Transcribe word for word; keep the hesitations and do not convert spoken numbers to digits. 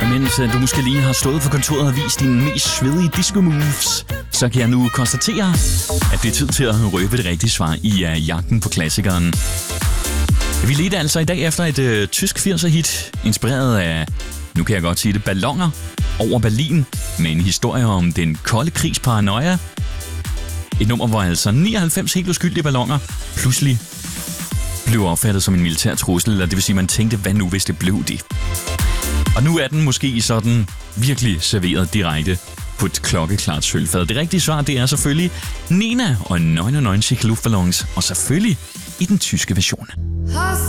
mens du måske lige har stået på kontoret og vist dine mest svedige disco moves, så kan jeg nu konstatere, at det er tid til at røbe det rigtige svar i uh, jagten på klassikeren. Vi ledte altså i dag efter et uh, tysk firser-hit, inspireret af, nu kan jeg godt sige det, balloner over Berlin, med en historie om den kolde krigs paranoia. Et nummer, hvor altså nioghalvfems helt uskyldige balloner pludselig blev opfattet som en militær trussel, eller det vil sige, man tænkte, hvad nu hvis det blev det? Og nu er den måske sådan virkelig serveret direkte på et klokkeklart sølvfad. Det rigtige svar, det er selvfølgelig Nena og neunundneunzig Luftballons, og selvfølgelig i den tyske version.